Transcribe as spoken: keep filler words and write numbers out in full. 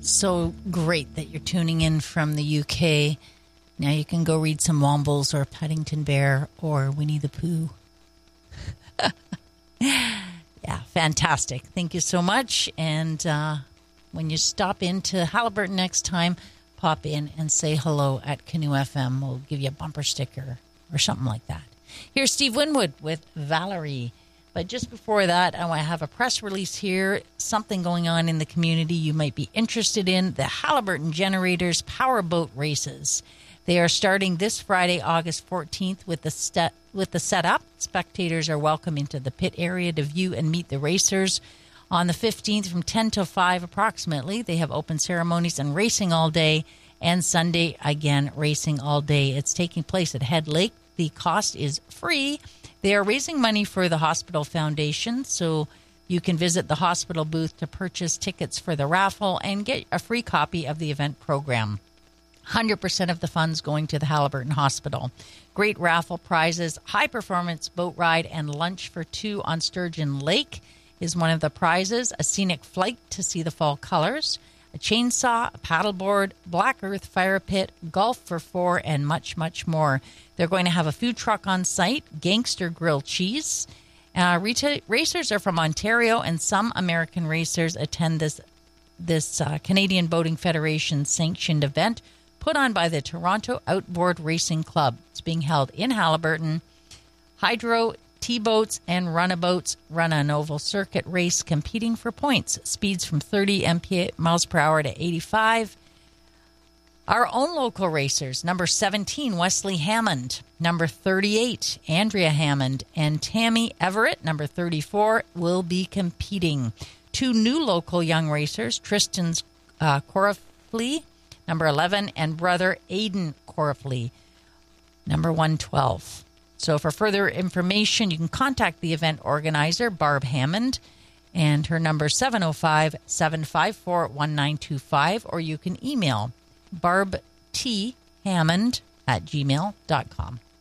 So great that you're tuning in from the U K. Now you can go read some Wombles or Paddington Bear or Winnie the Pooh. Yeah, fantastic. Thank you so much. And uh, when you stop into Haliburton next time, pop in and say hello at Canoe F M. We'll give you a bumper sticker or something like that. Here's Steve Winwood with Valerie. But just before that, I want to have a press release here, something going on in the community you might be interested in, the Haliburton Generators Powerboat Races. They are starting this Friday, August fourteenth, with the st- with the setup. Spectators are welcome into the pit area to view and meet the racers. On the fifteenth, from ten till five approximately, they have open ceremonies and racing all day, and Sunday, again, racing all day. It's taking place at Head Lake. The cost is free. They are raising money for the Hospital Foundation, so you can visit the hospital booth to purchase tickets for the raffle and get a free copy of the event program. one hundred percent of the funds going to the Haliburton Hospital. Great raffle prizes, high-performance boat ride, and lunch for two on Sturgeon Lake is one of the prizes. A scenic flight to see the fall colors, a chainsaw, a paddleboard, Black Earth fire pit, golf for four, and much, much more. They're going to have a food truck on site, Gangster Grilled Cheese. Uh, reta- racers are from Ontario, and some American racers attend this this uh, Canadian Boating Federation sanctioned event put on by the Toronto Outboard Racing Club. It's being held in Haliburton. Hydro, T-boats, and runaboats run an oval circuit race competing for points. Speeds from thirty miles per hour to eighty-five. Our own local racers, number seventeen, Wesley Hammond, number thirty-eight, Andrea Hammond, and Tammy Everett, number thirty-four, will be competing. Two new local young racers, Tristan uh, Corafley, number eleven, and brother Aiden Corafley, number one twelve. So for further information, you can contact the event organizer, Barb Hammond, and her number is seven oh five, seven five four, one nine two five, or you can email barbthammond at gmail dot com.